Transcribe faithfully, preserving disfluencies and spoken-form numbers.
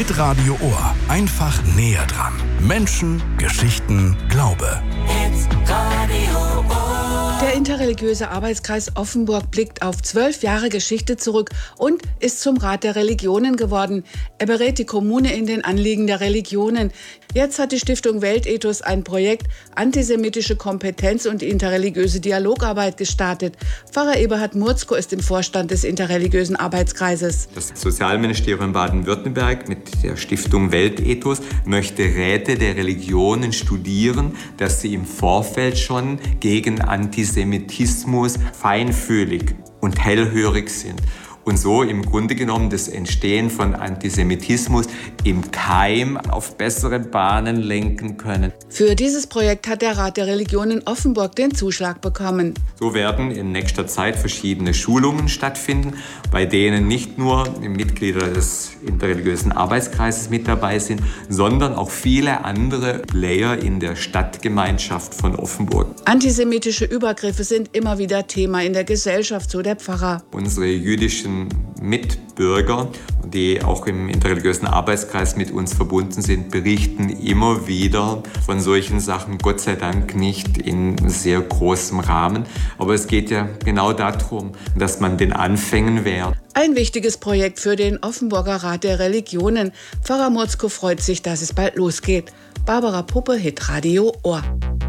Hitradio Ohr. Einfach näher dran. Menschen, Geschichten, Glaube. Hitradio Ohr. Der interreligiöse Arbeitskreis Offenburg blickt auf zwölf Jahre Geschichte zurück und ist zum Rat der Religionen geworden. Er berät die Kommune in den Anliegen der Religionen. Jetzt hat die Stiftung Weltethos ein Projekt Antisemitische Kompetenz und interreligiöse Dialogarbeit gestartet. Pfarrer Eberhard Murzko ist im Vorstand des interreligiösen Arbeitskreises. Das Sozialministerium Baden-Württemberg mit der Stiftung Weltethos möchte Räte der Religionen studieren, dass sie im Vorfeld schon gegen Antisemitismus feinfühlig und hellhörig sind. Und so im Grunde genommen das Entstehen von Antisemitismus im Keim auf bessere Bahnen lenken können. Für dieses Projekt hat der Rat der Religionen Offenburg den Zuschlag bekommen. So werden in nächster Zeit verschiedene Schulungen stattfinden, bei denen nicht nur Mitglieder des interreligiösen Arbeitskreises mit dabei sind, sondern auch viele andere Player in der Stadtgemeinschaft von Offenburg. Antisemitische Übergriffe sind immer wieder Thema in der Gesellschaft, so der Pfarrer. Unsere jüdischen Mitbürger, die auch im interreligiösen Arbeitskreis mit uns verbunden sind, berichten immer wieder von solchen Sachen, Gott sei Dank nicht in sehr großem Rahmen. Aber es geht ja genau darum, dass man den Anfängen wehrt. Ein wichtiges Projekt für den Offenburger Rat der Religionen. Pfarrer Murzko freut sich, dass es bald losgeht. Barbara Puppe, Hitradio Ohr.